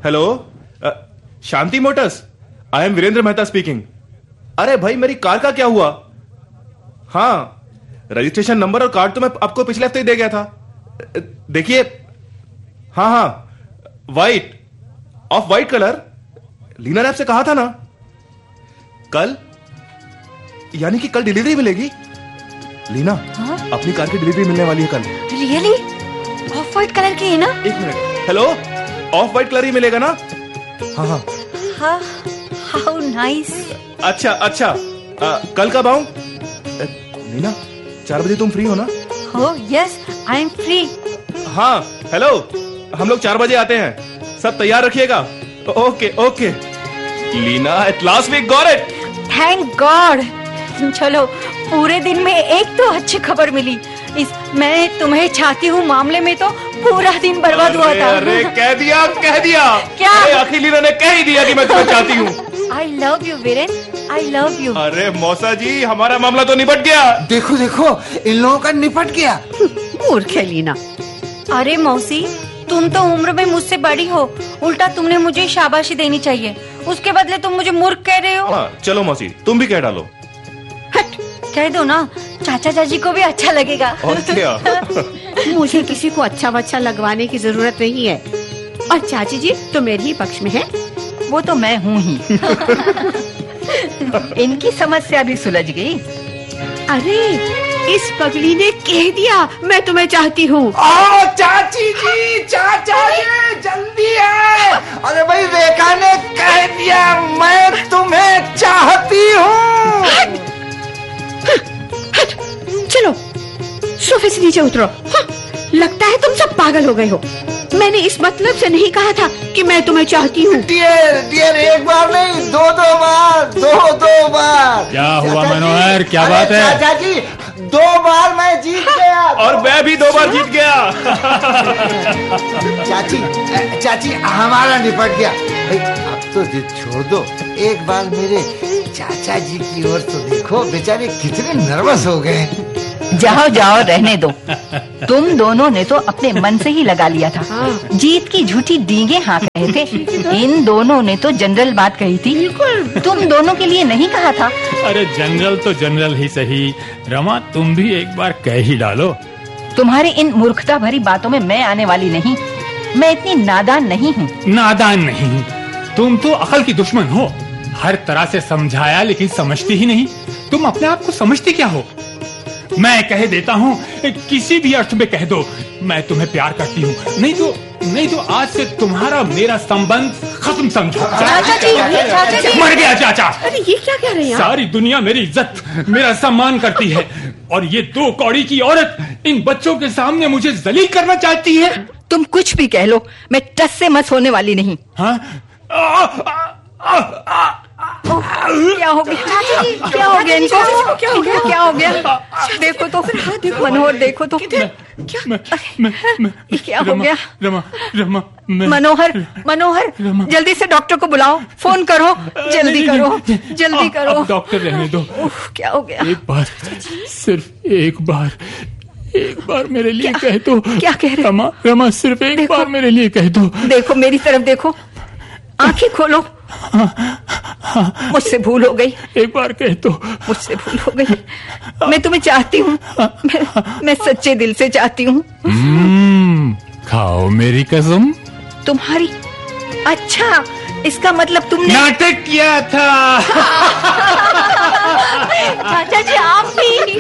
Hello, Shanti Motors, I am Virendra Mehta speaking. अरे भाई, मेरी कार का क्या हुआ? हाँ, रजिस्ट्रेशन नंबर और कार्ड तो मैं आपको पिछले हफ्ते ही दे गया था। देखिए, हाँ, white, of white colour. Leena ने आपसे कहा था ना कल, यानी कि कल डिलीवरी मिलेगी। लीना, अपनी कार की डिलीवरी मिलने वाली है कल। रियली? ऑफ वाइट कलर की है ना? एक minute. Hello, of white colour ही मिलेगा ना? हाँ। How nice. अच्छा, कल कब आऊं? लीना, 4 बजे तुम फ्री हो ना? हो, यस, आई एम फ्री। हाँ, हेलो, हम लोग 4 बजे आते हैं, सब तैयार रखिएगा। Okay. Leena, at last we got it. Thank God. चलो, पूरे दिन में एक तो अच्छी खबर मिली। इस मैं तुम्हें चाहती हूँ मामले में तो पूरा दिन बर्बाद हुआ था। अरे कह दिया। क्या? आखिर लीना ने कह ही दिया कि मैं तुम्हें चाहती हूँ। I love you Viren, I love you. अरे मौसा जी, हमारा मामला तो निपट गया। देखो, इन लोगों का निपट गया। मूर्ख है लीना। अरे मौसी, तुम तो उम्र में मुझसे बड़ी हो, उल्टा तुमने मुझे शाबाशी देनी चाहिए, उसके बदले तुम मुझे मूर्ख कह रहे हो। चलो मौसी, तुम भी कह डालो। हट, कह दो ना, चाचा चाची को भी अच्छा लगेगा। और क्या? मुझे किसी को अच्छा लगवाने की जरूरत नहीं है, और चाची जी तो मेरे ही पक्ष में है। वो तो मैं हूँ ही। इनकी समस्या भी सुलझ गई। अरे, इस पगली ने कह दिया मैं तुम्हें चाहती हूँ। चाची जी, चाचा जी, जल्दी है। अरे भाई, रेखा ने कह दिया मैं तुम्हें चाहती हूँ। हट, चलो सोफे से नीचे उतरो। हाँ, लगता है तुम सब पागल हो गए हो। मैंने इस मतलब से नहीं कहा था कि मैं तुम्हें चाहती हूँ। डियर, एक बार नहीं, दो बार। क्या हुआ मनोहर, क्या बात है? चाचा जी, 2 बार मैं जीत गया। और मैं भी 2 बार जीत गया। चाची, हमारा निपट गया। अब तो जिद छोड़ दो, एक बार मेरे चाचा जी की ओर तो देखो, बेचारे कितने नर्वस हो गए। जाओ, रहने दो। तुम दोनों ने तो अपने मन से ही लगा लिया था। जीत की झूठी डींगे हाँक रहे थे। इन दोनों ने तो जनरल बात कही थी, तुम दोनों के लिए नहीं कहा था। अरे जनरल तो जनरल ही सही, रमा तुम भी एक बार कह ही डालो। तुम्हारी इन मूर्खता भरी बातों में मैं आने वाली नहीं। मैं इतनी नादान नहीं हूँ। नादान नहीं, तुम तो अकल की दुश्मन हो। हर तरह से समझाया लेकिन समझती ही नहीं। तुम अपने आप को समझती क्या हो? मैं कह देता हूँ, किसी भी अर्थ में कह दो, मैं तुम्हें प्यार करती हूँ। नहीं तो आज से तुम्हारा मेरा संबंध खत्म समझो। चाचा जी। मर गया चाचा। अरे ये क्या कह रहे हैं? सारी दुनिया मेरी इज्जत, मेरा सम्मान करती है, और ये 2 कौड़ी की औरत इन बच्चों के सामने मुझे जलील करना चाहती है। तुम कुछ भी कह लो, मैं टस से मस होने वाली नहीं। हाँ? क्या हो गया चाचा जी? क्या हो गया इनको? क्या हो गया? देखो तो, मनोहर देखो तो, क्या हो गया? रमा, मनोहर, जल्दी से डॉक्टर को बुलाओ, फोन करो, जल्दी करो। अब डॉक्टर रहने दो। क्या हो गया? एक बार, सिर्फ एक बार मेरे लिए कह दो। क्या कह रहे? रमा, सिर्फ एक बार मेरे लिए कह दो। देखो मेरी तरफ देखो, आंखें खोलो। मुझसे भूल हो गई। एक बार कह दो। मुझसे भूल हो गई। मैं तुम्हें चाहती हूँ, मैं सच्चे दिल से चाहती हूँ। खाओ मेरी कसम। तुम्हारी? अच्छा, इसका मतलब तुमने नाटक किया था। चाचा जी आप भी।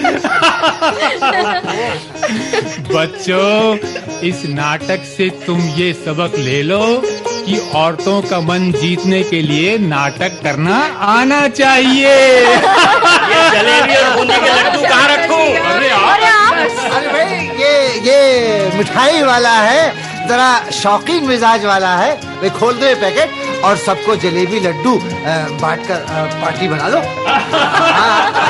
बच्चों, इस नाटक से तुम ये सबक ले लो कि औरतों का मन जीतने के लिए नाटक करना आना चाहिए। ये जलेबी और बूंदी के लड्डू कहाँ रखूं? अरे भाई, ये मिठाई वाला है, जरा शौकीन मिजाज वाला है। वे खोल दो ये पैकेट और सबको जलेबी लड्डू बांटकर पार्टी बना लो।